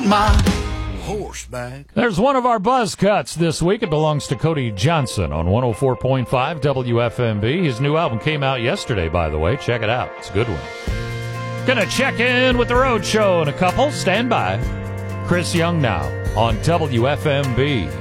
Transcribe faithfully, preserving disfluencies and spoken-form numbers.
on my horseback. There's one of our buzz cuts this week. It belongs to Cody Johnson on one oh four point five W F M B. His new album came out yesterday, by the way. Check it out. It's a good one. Gonna check in with the road show in a couple. Stand by. Chris Young now on W F M B.